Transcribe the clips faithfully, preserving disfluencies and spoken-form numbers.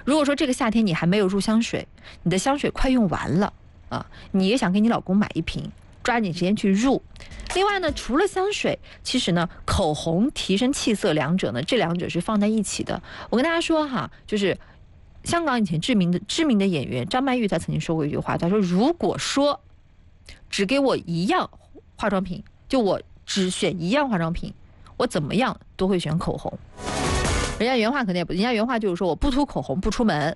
如果说这个夏天你还没有入香水，你的香水快用完了啊，你也想给你老公买一瓶，抓紧时间去入。另外呢，除了香水，其实呢，口红提升气色，两者呢，这两者是放在一起的。我跟大家说哈，就是香港以前知名的知名的演员张曼玉，她曾经说过一句话，她说：“如果说只给我一样化妆品，就我只选一样化妆品，我怎么样都会选口红。”人家原话肯定也不，人家原话就是说我不涂口红不出门。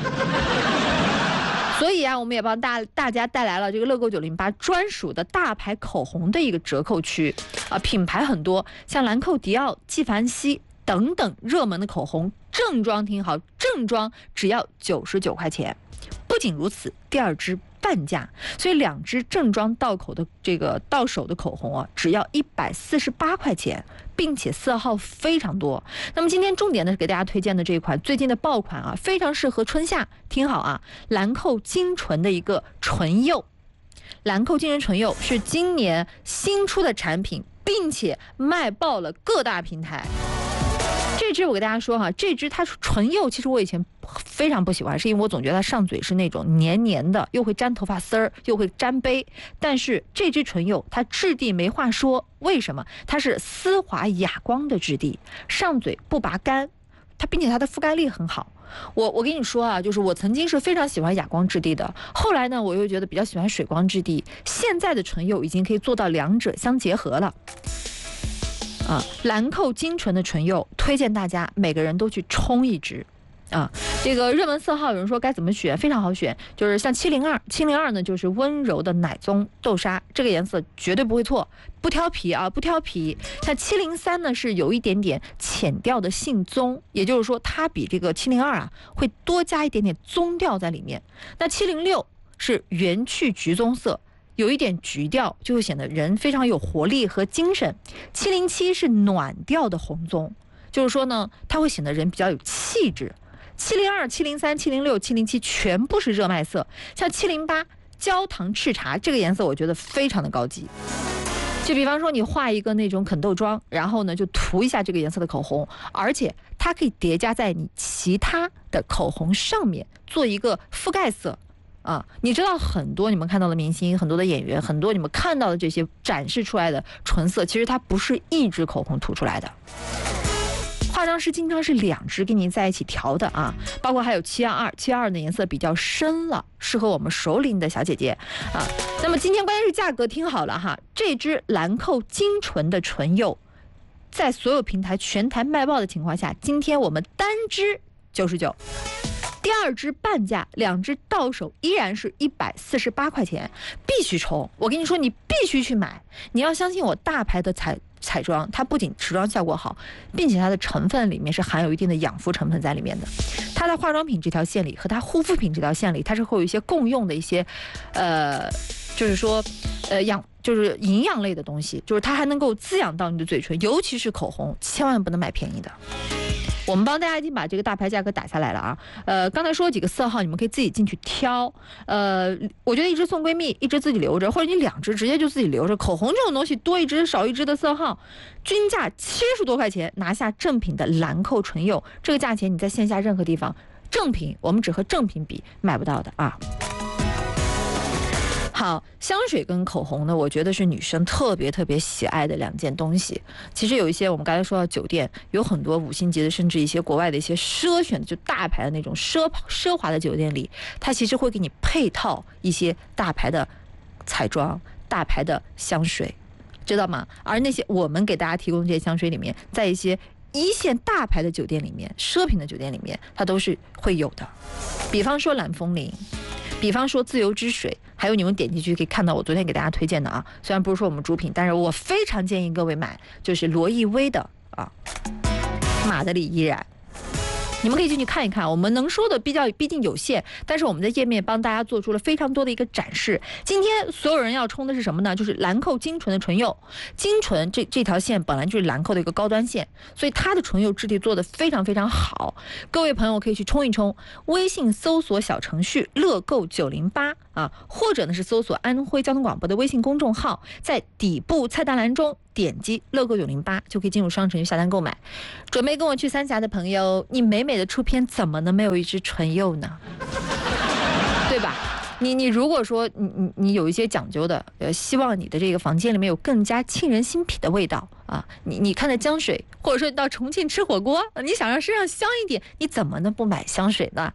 所以啊，我们也帮大大家带来了这个乐购九零八专属的大牌口红的一个折扣区啊，品牌很多，像兰蔻、迪奥、纪梵希等等热门的口红，正装听好，正装只要九十九块钱。不仅如此，第二支半价，所以两支正装到口的这个到手的口红啊，只要一百四十八块钱，并且色号非常多。那么今天重点的是给大家推荐的这一款最近的爆款啊，非常适合春夏。听好啊，兰蔻精纯的一个唇釉，兰蔻精纯唇釉是今年新出的产品，并且卖爆了各大平台。这支我给大家说哈，这支它唇釉，其实我以前非常不喜欢，是因为我总觉得它上嘴是那种黏黏的，又会粘头发丝儿，又会粘杯。但是这支唇釉它质地没话说，为什么？它是丝滑哑光的质地，上嘴不拔干，它并且它的覆盖力很好。我我跟你说啊，就是我曾经是非常喜欢哑光质地的，后来呢，我又觉得比较喜欢水光质地。现在的唇釉已经可以做到两者相结合了。啊，兰蔻精纯的唇釉，推荐大家每个人都去冲一支。啊，这个热门色号有人说该怎么选，非常好选，就是像七零二，七零二呢就是温柔的奶棕豆沙，这个颜色绝对不会错，不挑皮啊，不挑皮。像七零三呢是有一点点浅调的杏棕，也就是说它比这个七零二啊会多加一点点棕调在里面。那七零六是元去橘棕色，有一点橘调，就会显得人非常有活力和精神。七零七是暖调的红棕，就是说呢，它会显得人比较有气质。七零二、七零三、七零六、七零七全部是热卖色，像七零八焦糖赤茶这个颜色，我觉得非常的高级。就比方说你画一个那种肯豆妆，然后呢就涂一下这个颜色的口红，而且它可以叠加在你其他的口红上面，做一个覆盖色。啊，你知道很多你们看到的明星，很多的演员，很多你们看到的这些展示出来的唇色，其实它不是一支口红涂出来的。化妆师经常是两支给您在一起调的啊，包括还有七二二，七二二的颜色比较深了，适合我们熟龄的小姐姐啊。那么今天关键是价格，听好了哈，这支兰蔻精纯的唇釉，在所有平台全台卖爆的情况下，今天我们单支九十九。第二支半价，两支到手依然是一百四十八块钱，必须冲！我跟你说，你必须去买。你要相信我，大牌的彩彩妆，它不仅持妆效果好，并且它的成分里面是含有一定的养肤成分在里面的。它在化妆品这条线里和它护肤品这条线里，它是会有一些共用的一些，呃，就是说，呃养。就是营养类的东西，就是它还能够滋养到你的嘴唇，尤其是口红，千万不能买便宜的。我们帮大家已经把这个大牌价格打下来了啊，呃，刚才说几个色号，你们可以自己进去挑。呃，我觉得一支送闺蜜，一支自己留着，或者你两支直接就自己留着。口红这种东西，多一支少一支的色号，均价七十多块钱拿下正品的兰蔻唇釉，这个价钱你在线下任何地方正品，我们只和正品比买不到的啊。好，香水跟口红呢，我觉得是女生特别特别喜爱的两件东西。其实有一些我们刚才说到酒店，有很多五星级的，甚至一些国外的一些奢选的，就大牌的那种奢奢华的酒店里，它其实会给你配套一些大牌的彩妆、大牌的香水，知道吗？而那些我们给大家提供的这些香水里面，在一些一线大牌的酒店里面、奢品的酒店里面，它都是会有的。比方说蓝风铃，比方说自由之水，还有你们点进去可以看到我昨天给大家推荐的啊，虽然不是说我们主品，但是我非常建议各位买，就是罗意威的啊，马德里依然。你们可以进去看一看，我们能说的比较毕竟有限，但是我们在页面帮大家做出了非常多的一个展示。今天所有人要冲的是什么呢？就是兰蔻精纯的唇釉，精纯这这条线本来就是兰蔻的一个高端线，所以它的唇釉质地做得非常非常好。各位朋友可以去冲一冲，微信搜索小程序乐购九零八啊，或者呢是搜索安徽交通广播的微信公众号，在底部菜单栏中点击乐购九零八就可以进入商城去下单购买。准备跟我去三峡的朋友，你美美的出片怎么能没有一支唇釉呢？对吧？你你如果说你你你有一些讲究的，呃，希望你的这个房间里面有更加沁人心脾的味道啊，你你看那江水，或者说你到重庆吃火锅，你想让身上香一点，你怎么能不买香水呢？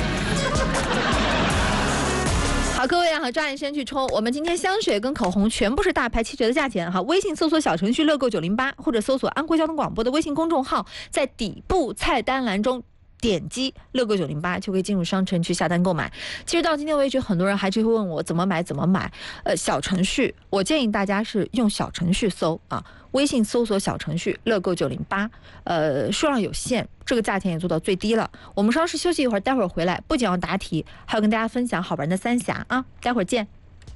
好，各位啊，抓紧时间去冲！我们今天香水跟口红全部是大牌七折的价钱哈。微信搜索小程序乐购九零八，或者搜索安徽交通广播的微信公众号，在底部菜单栏中点击乐购九零八就可以进入商城去下单购买。其实到今天为止，很多人还是会问我怎么买怎么买。呃，小程序，我建议大家是用小程序搜啊，微信搜索小程序乐购九零八，呃，数量有限，这个价钱也做到最低了。我们稍事休息一会儿，待会儿回来不仅要答题，还要跟大家分享好玩的三峡啊，待会儿见。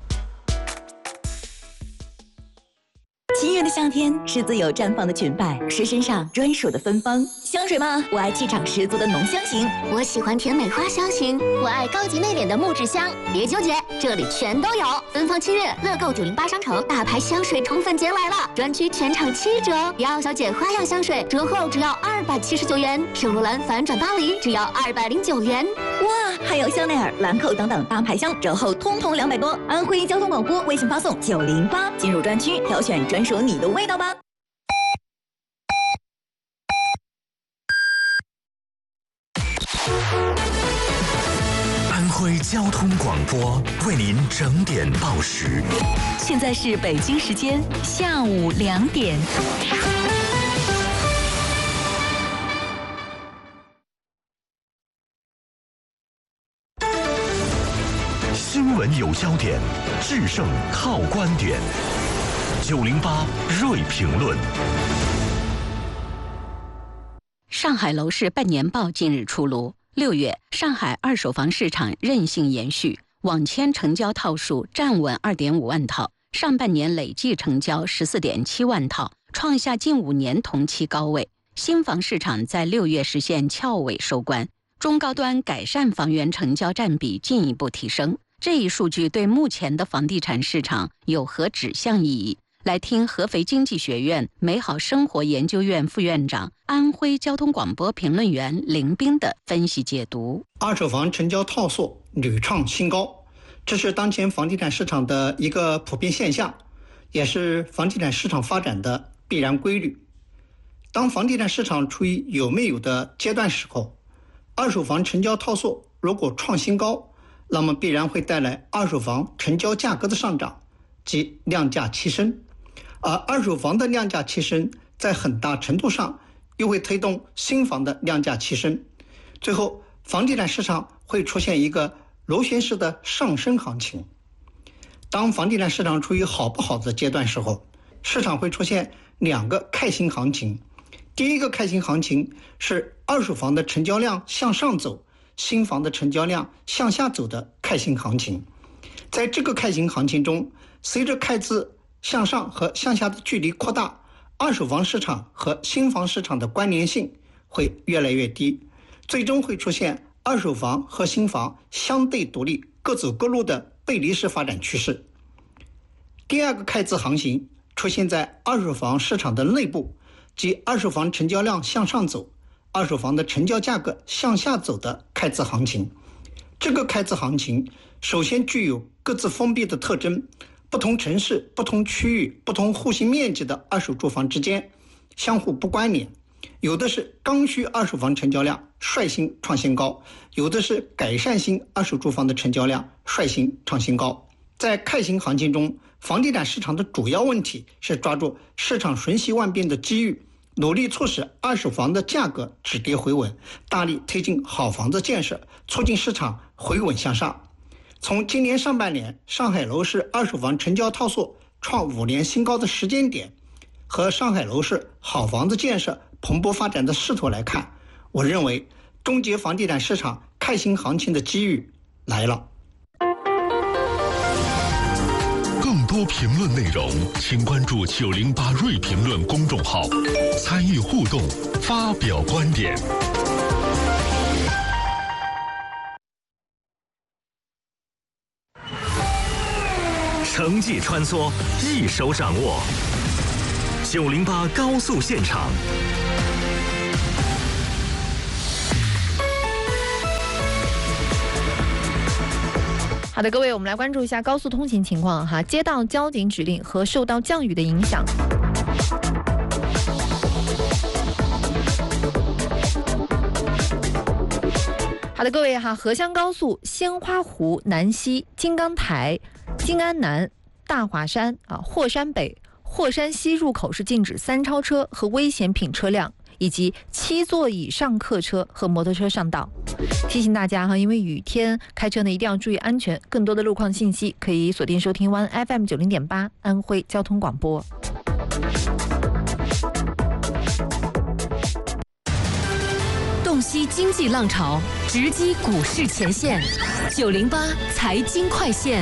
七月的夏天是自由绽放的裙摆，是身上专属的芬芳。香水吗？我爱气场十足的浓香型， 我喜欢甜美花香型，我爱高级内敛的木质香。别纠结，这里全都有。芬芳七月，乐购九零八商城大牌香水宠粉节来了，专区全场七折。迪奥小姐花样香水折后只要二百七十九元，圣罗兰反转巴黎只要二百零九元。 哇，还有香奈儿、兰蔻等等大牌香折后通通两百多。安徽交通广播微信发送九零八，进入专区挑选专属你的味道吧。 安徽交通广播为您整点报时。 现在是北京时间下午两点。 新闻有焦点，制胜靠观点。九零八锐评论。 上海楼市半年报近日出炉。六月，上海二手房市场韧性延续，网签成交套数站稳二点五万套，上半年累计成交十四点七万套，创下近五年同期高位。新房市场在六月实现翘尾收官，中高端改善房源成交占比进一步提升。这一数据对目前的房地产市场有何指向意义？来听合肥经济学院美好生活研究院副院长、安徽交通广播评论员林斌的分析解读。 二手房成交套数屡创新高，这是当前房地产市场的一个普遍现象，也是房地产市场发展的必然规律。当房地产市场处于有没有的阶段时候，二手房成交套数如果创新高，那么必然会带来二手房成交价格的上涨及量价齐升。而二手房的量价齐升，在很大程度上又会推动新房的量价齐升，最后房地产市场会出现一个螺旋式的上升行情。当房地产市场处于好不好的阶段时候，市场会出现两个开心行情。第一个开心行情是二手房的成交量向上走，新房的成交量向下走的开心行情。在这个开心行情中，随着开支向上和向下的距离扩大，二手房市场和新房市场的关联性会越来越低，最终会出现二手房和新房相对独立、各走各路的背离式发展趋势。第二个开支行情出现在二手房市场的内部，即二手房成交量向上走，二手房的成交价格向下走的开支行情。这个开支行情首先具有各自封闭的特征，不同城市、不同区域、不同户型面积的二手住房之间相互不关联，有的是刚需二手房成交量率先创新高，有的是改善型二手住房的成交量率先创新高。在开型行情中，房地产市场的主要问题是抓住市场瞬息万变的机遇，努力促使二手房的价格止跌回稳，大力推进好房子建设，促进市场回稳向上。从今年上半年上海楼市二手房成交套数创五年新高的时间点和上海楼市好房子建设蓬勃发展的势头来看，我认为终结房地产市场开新行情的机遇来了。 更多评论内容请关注九零八锐评论公众号，参与互动，发表观点。城际穿梭，一手掌握。 九零八高速现场。 好的，各位，我们来关注一下高速通行情况哈。接到交警指令和受到降雨的影响，好的，各位哈，合湘高速鲜花湖南西、金刚台、金安南、大华山啊、霍山北、霍山西入口是禁止三超车和危险品车辆，以及七座以上客车和摩托车上道。提醒大家哈，因为雨天开车呢一定要注意安全。更多的路况信息可以锁定收听 One F M 九零点八安徽交通广播。 洞悉经济浪潮，直击股市前线，九零八财经快线。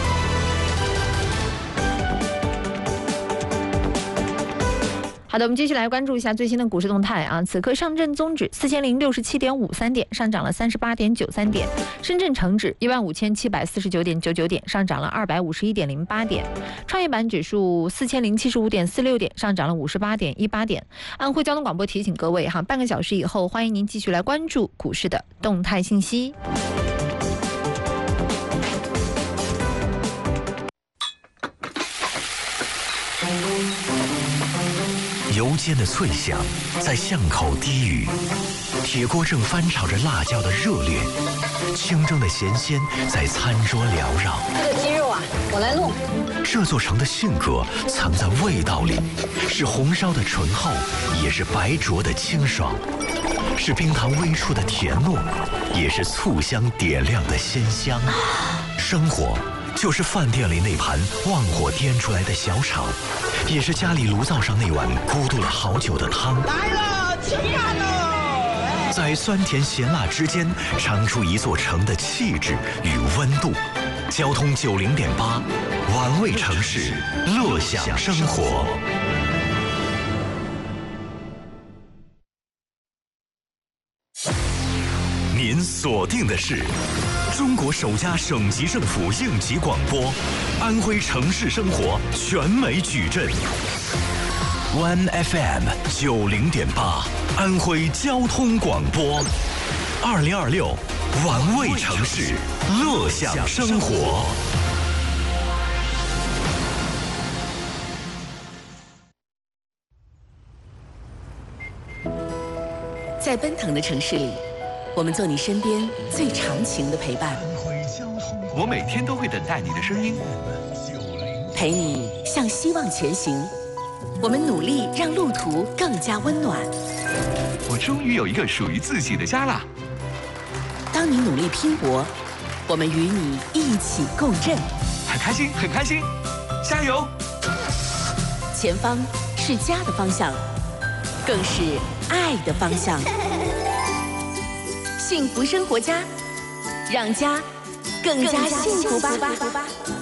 好的，我们继续来关注一下最新的股市动态啊。此刻上证综指四千零六十七点五三点，上涨了三十八点九三点；深圳成指一万五千七百四十九点九九点，上涨了二百五十一点零八点；创业板指数四千零七十五点四六点，上涨了五十八点一八点。安徽交通广播提醒各位哈，半个小时以后，欢迎您继续来关注股市的动态信息。 油煎的脆响在巷口低语，铁锅正翻炒着辣椒的热烈，清蒸的咸鲜在餐桌缭绕。 这个鸡肉啊，我来弄。 这座城的性格藏在味道里，是红烧的醇厚，也是白灼的清爽，是冰糖微触的甜糯，也是醋香点亮的鲜香。生活就是饭店里那盘旺火颠出来的小炒，也是家里炉灶上那碗咕嘟了好久的汤。 来了，吃饭了！ 在酸甜咸辣之间，尝出一座城的气质与温度。交通九零点八，玩味城市，乐享生活。您锁定的是中国首家省级政府应急广播，安徽城市生活全美矩阵 ，One F M 九零点八，安徽交通广播，二零二六，玩味城市，乐享生活。 在奔腾的城市里，我们做你身边最长情的陪伴， 我每天都会等待你的声音， 陪你向希望前行。我们努力让路途更加温暖。 我终于有一个属于自己的家啦！ 当你努力拼搏，我们与你一起共振。 很开心，很开心，加油！ 前方是家的方向，更是爱的方向。幸福生活家，让家更加幸福吧。